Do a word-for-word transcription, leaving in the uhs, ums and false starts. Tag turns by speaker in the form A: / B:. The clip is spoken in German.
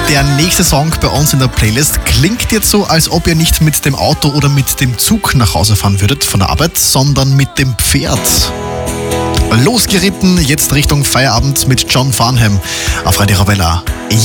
A: Der nächste Song bei uns in der Playlist klingt jetzt so, als ob ihr nicht mit dem Auto oder mit dem Zug nach Hause fahren würdet von der Arbeit, sondern mit dem Pferd. Losgeritten, jetzt Richtung Feierabend mit John Farnham auf Radio Arabella.